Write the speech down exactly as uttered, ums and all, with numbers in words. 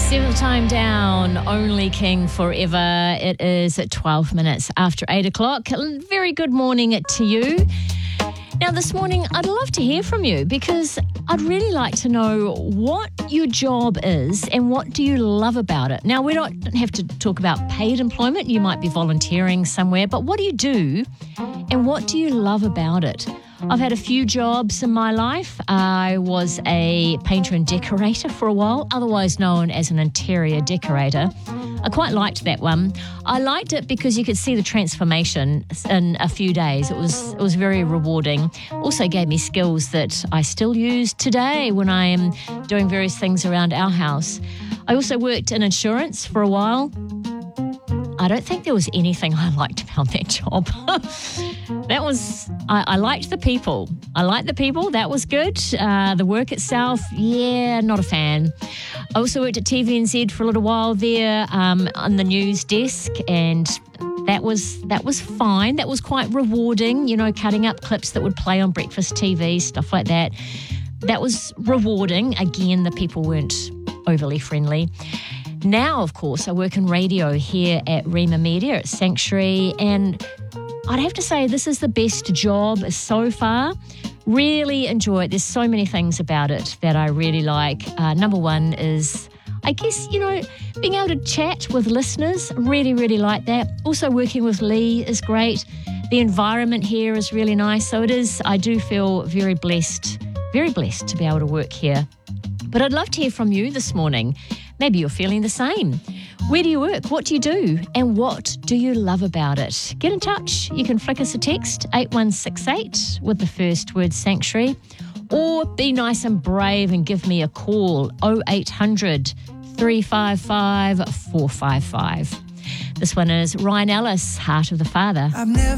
Seventh time down, only king forever. It is at twelve minutes after eight o'clock. Very good morning to you. Now, this morning, I'd love to hear from you because I'd really like to know what your job is and what do you love about it. Now, we don't have to talk about paid employment. You might be volunteering somewhere, but what do you do and what do you love about it? I've had a few jobs in my life. I was a painter and decorator for a while, otherwise known as an interior decorator. I quite liked that one. I liked it because you could see the transformation in a few days. It was it was very rewarding. Also gave me skills that I still use today when I am doing various things around our house. I also worked in insurance for a while. I don't think there was anything I liked about that job. That was, I, I liked the people. I liked the people. That was good. Uh, the work itself, yeah, not a fan. I also worked at T V N Z for a little while there um, on the news desk, and that was that was fine. That was quite rewarding, you know, cutting up clips that would play on breakfast T V, stuff like that. That was rewarding. Again, the people weren't overly friendly. Now, of course, I work in radio here at Rima Media at Sanctuary, and I'd have to say this is the best job so far. Really enjoy it. There's so many things about it that I really like. Uh, number one is, I guess, you know, being able to chat with listeners. Really, really like that. Also, working with Lee is great. The environment here is really nice. So it is, I do feel very blessed, very blessed to be able to work here. But I'd love to hear from you this morning. Maybe you're feeling the same. Where do you work? What do you do? And what do you love about it? Get in touch. You can flick us a text, eight one six eight, with the first word Sanctuary. Or be nice and brave and give me a call, oh eight hundred, three five five, four five five. This one is Ryan Ellis, Heart of the Father. I've never